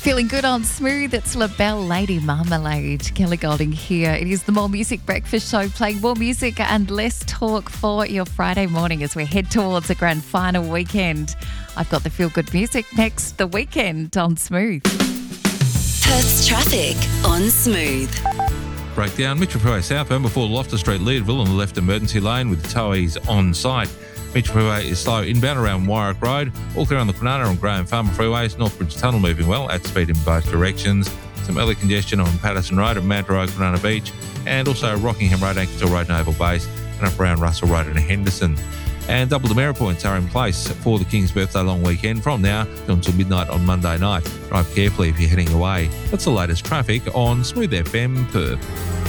Feeling good on Smooth. It's LaBelle Lady Marmalade. Kelly Golding here. It is the More Music Breakfast Show, playing more music and less talk for your Friday morning as we head towards a grand final weekend. I've got the feel-good music next, The Weekend on Smooth. Perth's traffic on Smooth. Breakdown, Mitchell Freeway southbound before Loftus Street, Leadville on the left emergency lane with towies on site. Mitchell Freeway is slow inbound around Warwick Road, all clear on the Kwinana and Graham Farmer Freeways, Northbridge Tunnel moving well at speed in both directions. Some early congestion on Patterson Road at Mount Road, Kwinana Beach, and also Rockingham Road, Ankersville Road, Naval Base, and up around Russell Road and Henderson. And double demerit points are in place for the King's Birthday long weekend from now until midnight on Monday night. Drive carefully if you're heading away. That's the latest traffic on Smooth FM Perth.